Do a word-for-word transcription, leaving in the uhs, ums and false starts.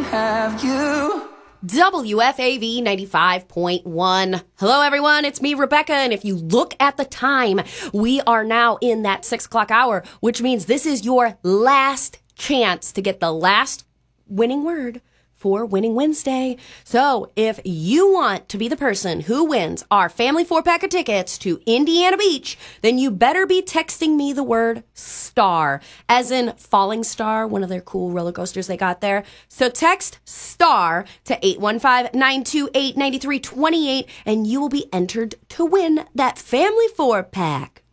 have you. W F A V ninety-five point one. Hello, everyone. It's me, Rebecca. And if you look at the time, we are now in that six o'clock hour, which means this is your last chance to get the last winning word for Winning Wednesday. So if you want to be the person who wins our family four-pack of tickets to Indiana Beach, then you better be texting me the word star, as in Falling Star, one of their cool roller coasters they got there. So text star to eight one five, nine two eight, nine three two eight, and you will be entered to win that family four-pack.